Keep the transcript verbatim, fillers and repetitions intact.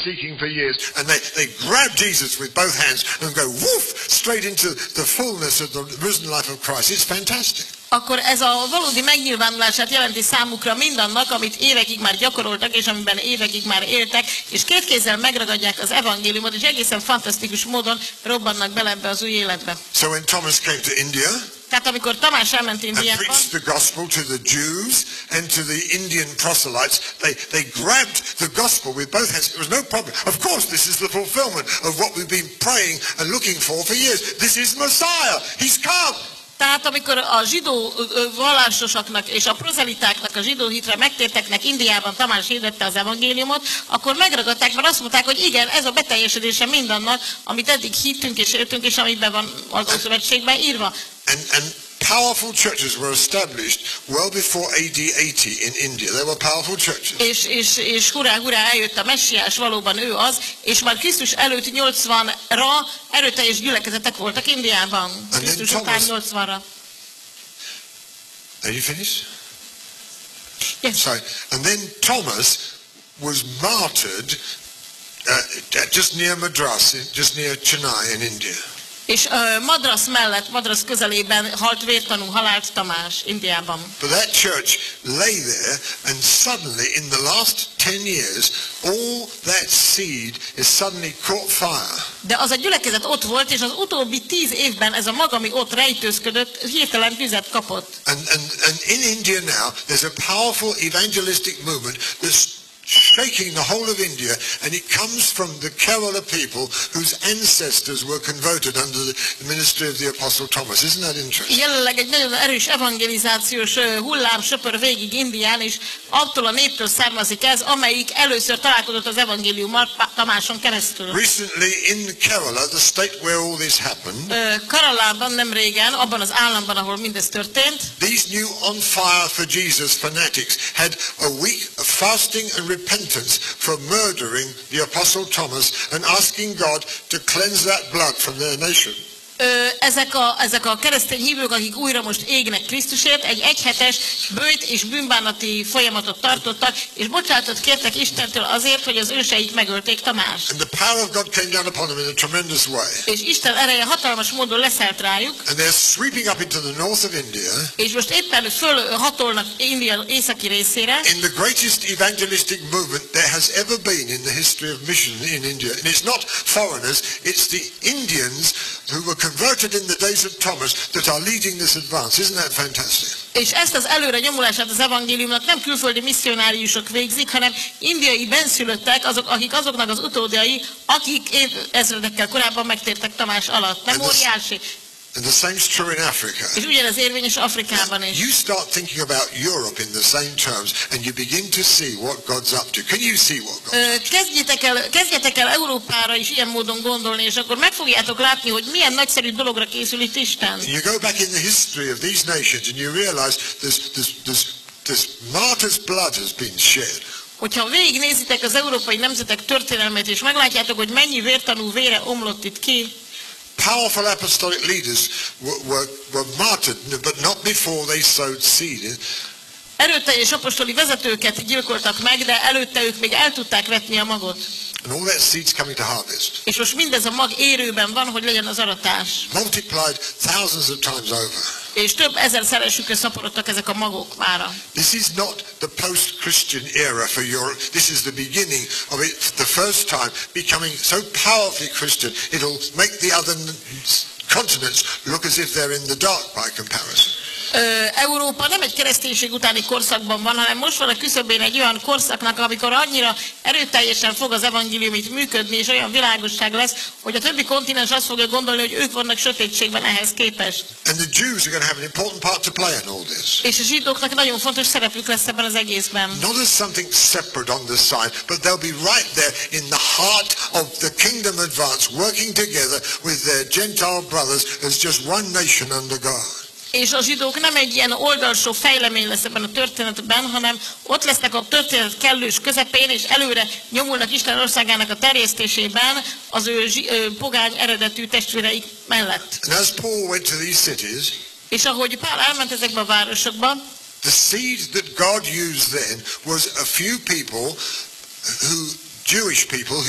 seeking for years, and they, they grab Jesus with both hands and go woof straight into the fullness of the risen life of Christ. It's fantastic. Akkor ez a valódi megnyilvánulását jelenti számukra mindannak, amit évekig már gyakoroltak, és amiben évekig már éltek, és két kézzel megragadják az evangéliumot, és egészen fantasztikus módon robbannak bele ebbe az új életbe. So when Thomas came to India, tehát amikor Tamás elment and Indiába, preached the gospel to the Jews and to the Indian proselytes, they, they grabbed the gospel with both hands. It was no problem. Of course, this is the fulfillment of what we've been praying and looking for for years. This is Messiah. He's come. Tehát amikor a zsidó vallásosaknak és a prozelitáknak, a zsidó hitre megtérteknek Indiában Tamás hirdette az evangéliumot, akkor megragadták, mert azt mondták, hogy igen, ez a beteljesedése mindannak, amit eddig hittünk és értünk, és amiben van az Ószövetségben írva. And, and powerful churches were established well before A D eighty in India. There were powerful churches. És, és, és hurrá, hurrá, eljött a messiás, valóban ő az, és már Krisztus előtt nyolcvanra erőteljes gyülekezetek voltak Indiában. Krisztus után nyolcvanra. Are you finished? Yes. Sorry. And then Thomas was martyred uh, just near Madras, just near Chennai in India. És uh, Madras mellett, Madras közelében halt vértanú halált Tamás, Indiában. But that church lay there, and suddenly in the last ten years, all that seed is suddenly caught fire. De az a gyülekezet ott volt, és az utóbbi tíz évben ez a mag, ami ott rejtőzködött, hirtelen tüzet kapott. And, and, and in India now, there's a powerful evangelistic movement that's shaking the whole of India, and it comes from the Kerala people whose ancestors were converted under the ministry of the Apostle Thomas. Isn't that interesting? Jelenleg egy nagyon erős evangelizációs hullám söpör végig Indián, és attól a néptől származik ez, amelyik először találkozott az evangéliummal Tamáson keresztül. Recently in Kerala, the state where all this happened, Keralában nem régen, abban az államban, ahol mindez történt, these new on fire for Jesus fanatics had a week of fasting and repentance for murdering the Apostle Thomas and asking God to cleanse that blood from their nation. Ezek a, ezek a keresztény hívők, akik újra most égnek Krisztusért, egy egyhetes bőjt és bűnbánati folyamatot tartottak, és bocsánatot kértek Istentől azért, hogy az őseik megölték Tamást. And the power of God came down upon them in a tremendous way. És Isten ereje hatalmas módon leszállt rájuk. And they're sweeping up into the north of India. És most éppen fölhatolnak India északi részére. In the greatest evangelistic movement there has ever been in the history of mission in India. And it's not foreigners, it's the Indians who were converted in the days of Thomas that are leading this advance. Isn't that fantastic? És ezt az előre nyomulását az evangéliumnak nem külföldi misszionáriusok végzik, hanem indiai benszülöttek, azok, akik azoknak az utódai, akik ezredekkel korábban megtértek Tamás alatt. Nem óriási. And the same is true in Africa. És ugyanez érvényes Afrikában is. You start thinking about Europe in the same terms, and you begin to see what God's up to. Can you see what God's up to? Kezdjetek el, kezdjetek el Európára is ilyen módon gondolni, és akkor meg fogjátok látni, hogy milyen nagyszerű dologra készül itt Isten. And you go back in the history of these nations, and you realize there's, there's, there's, there's martyrs' blood has been shed. Hogyha végignézitek az európai nemzetek történelmét, és meglátjátok, hogy mennyi vértanú vére omlott itt ki, powerful apostolic leaders were, were, were martyred, but not before they sowed seed. Erőteljes apostoli vezetőket gyilkoltak meg, de előtte ők még el tudták vetni a magot. And all that seed's coming to harvest. És most mindez a mag érőben van, hogy legyen az aratás. Multiplied thousands of times over. És több ezerszeresükre szaporodtak ezek a magok mára. This is not the post-Christian era for Europe. This is the beginning of it, the first time becoming so powerfully Christian, it'll make the other continents look as if they're in the dark by comparison. Európa nem egy kereszténység utáni korszakban van, hanem most van a küszöbén egy olyan korszaknak, amikor annyira erőteljesen fog az evangélium itt működni, és olyan világosság lesz, hogy a többi kontinens azt fogja gondolni, hogy ők vannak sötétségben ehhez képest. And the Jews are going to have an important part to play in all this. És a zsidóknak nagyon fontos szerepük lesz ebben az egészben. Not as something separate on the side, but they'll be right there in the heart of the kingdom advance, working together with their Gentile brothers as just one nation under God. És a zsidók nem egy ilyen oldalsó fejlemény lesz ebben a történetben, hanem ott lesznek a történet kellős közepén, és előre nyomulnak Isten országának a terjesztésében az ő zsi, pogány eredetű testvéreik mellett. And as Paul went to these cities, és ahogy Pál elment ezekbe a városokba, the seed that God used then was a few people who, Jewish people,